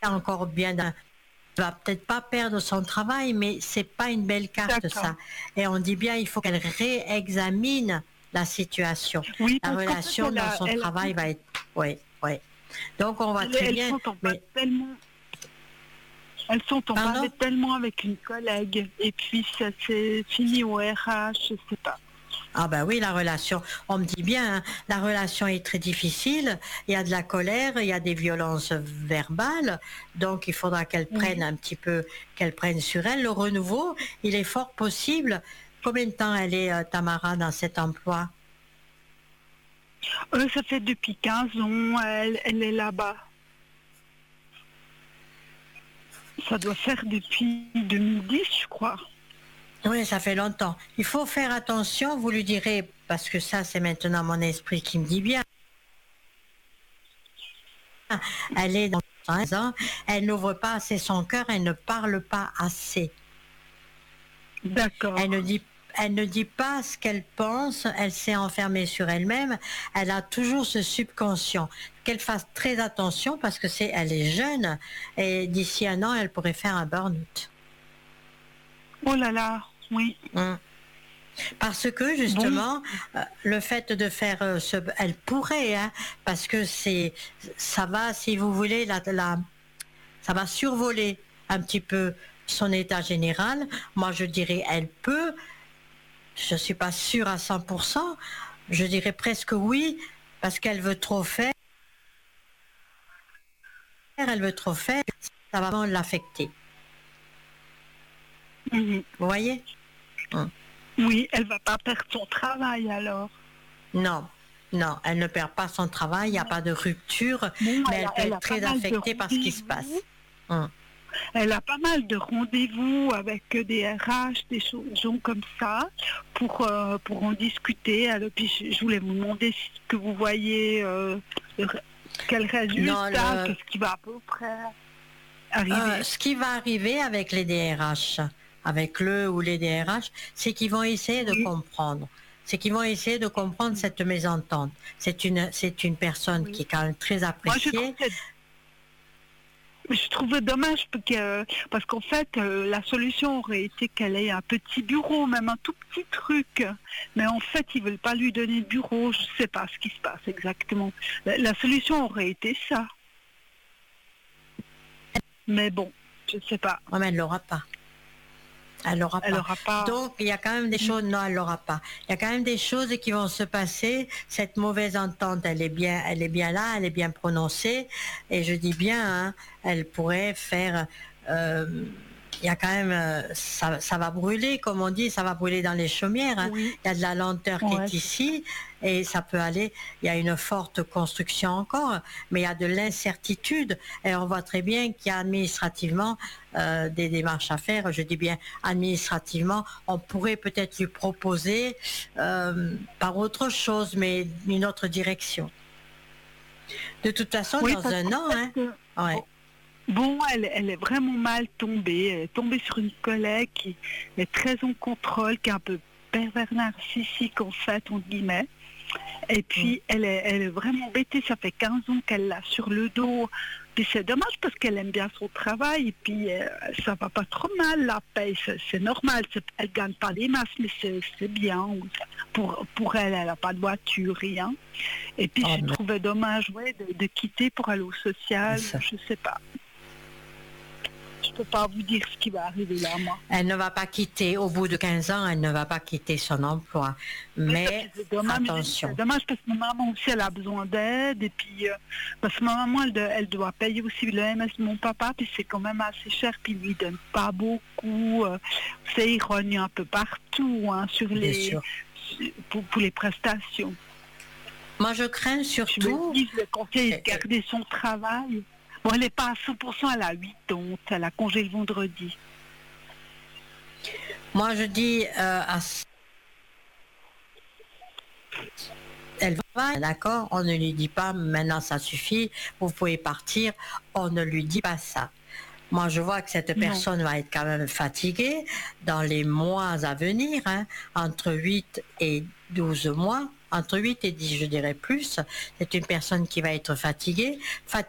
encore bien. Elle va peut-être pas perdre son travail, mais c'est pas une belle carte, ça. Et on dit bien, il faut qu'elle réexamine la situation. Oui, La parce qu'en relation fait, dans son travail va être... Oui, oui. Donc on voit très elles bien... s'entendent pas tellement. Elles s'entendent pas tellement avec une collègue. Et puis ça s'est fini au RH, je sais pas. Ah ben oui, la relation, on me dit bien, hein, la relation est très difficile, il y a de la colère, il y a des violences verbales, donc il faudra qu'elle prenne un petit peu, qu'elle prenne sur elle. Le renouveau, il est fort possible. Combien de temps elle est, Tamara, dans cet emploi? Ça fait depuis 15 ans, elle est là-bas. Ça doit faire depuis 2010, je crois. Oui, ça fait longtemps. Il faut faire attention, vous lui direz, parce que ça, c'est maintenant mon esprit qui me dit bien. Elle est dans 15 ans, elle n'ouvre pas assez son cœur, elle ne parle pas assez. D'accord. Elle ne dit pas ce qu'elle pense, elle s'est enfermée sur elle-même, elle a toujours ce subconscient. Qu'elle fasse très attention parce que elle est jeune et d'ici un an, elle pourrait faire un burn-out. Oh là là, oui. Parce que justement, le fait de faire elle pourrait, hein, parce que ça va, si vous voulez, ça va survoler un petit peu son état général. Moi, je dirais, elle peut. Je suis pas sûre à 100%. Je dirais presque oui, parce qu'elle veut trop faire. Elle veut trop faire. Ça va vraiment l'affecter. Vous voyez? Oui, elle va pas perdre son travail alors. Non, non, elle ne perd pas son travail, il n'y a pas de rupture, mais elle peut être très affectée par ce qui se passe. Elle a pas mal de rendez-vous avec des RH, des gens comme ça, pour en discuter. Alors, puis je voulais vous demander ce que vous voyez, quel résultat, qu'est-ce qui va à peu près arriver. Ce qui va arriver avec les DRH, avec le ou les DRH, c'est qu'ils vont essayer de comprendre. C'est qu'ils vont essayer de comprendre cette mésentente. C'est une personne qui est quand même très appréciée. Je trouve dommage parce qu'en fait, la solution aurait été qu'elle ait un petit bureau, même un tout petit truc. Mais en fait, ils ne veulent pas lui donner de bureau. Je ne sais pas ce qui se passe exactement. La solution aurait été ça. Mais bon, je ne sais pas. Ouais, mais elle ne l'aura pas. Elle l'aura pas. Donc, il y a quand même des choses... Non, elle l'aura pas. Il y a quand même des choses qui vont se passer. Cette mauvaise entente, elle est bien là, elle est bien prononcée. Et je dis bien, hein, elle pourrait faire... il y a quand même... ça va brûler, comme on dit, ça va brûler dans les chaumières. Hein. Il y a de la lenteur qui est ici. Et ça peut aller... Il y a une forte construction encore, mais il y a de l'incertitude. Et on voit très bien qu'il y a administrativement des démarches à faire. Je dis bien administrativement, on pourrait peut-être lui proposer par autre chose, mais une autre direction. De toute façon, dans un an, hein. Bon, elle est vraiment mal tombée. Elle est tombée sur une collègue qui est très en contrôle, qui est un peu pervers narcissique en fait, entre guillemets. Et puis elle est vraiment embêtée, ça fait 15 ans qu'elle l'a sur le dos. Puis c'est dommage parce qu'elle aime bien son travail et puis ça va pas trop mal la paye, c'est normal, elle gagne pas des masses mais c'est bien. Pour elle, elle a pas de voiture, rien. Et puis je trouvais dommage de quitter pour aller au social, je sais pas. Je peux pas vous dire ce qui va arriver là, moi. Elle ne va pas quitter, au bout de 15 ans, elle ne va pas quitter son emploi. Mais attention. C'est dommage parce que ma maman aussi, elle a besoin d'aide. Et puis, parce que ma maman, elle doit payer aussi le MS de mon papa. Puis c'est quand même assez cher. Puis il lui donne pas beaucoup. Il rogne un peu partout hein, pour les prestations. Moi, je crains surtout... Je le conseille de garder son travail. Bon, elle n'est pas à 100%, elle a 8 ans, elle a congé le vendredi. Moi, je dis elle va, d'accord, on ne lui dit pas maintenant ça suffit, vous pouvez partir, on ne lui dit pas ça. Moi, je vois que cette personne va être quand même fatiguée dans les mois à venir, hein, entre 8 et 12 mois. Entre 8 et 10, je dirais plus. C'est une personne qui va être fatiguée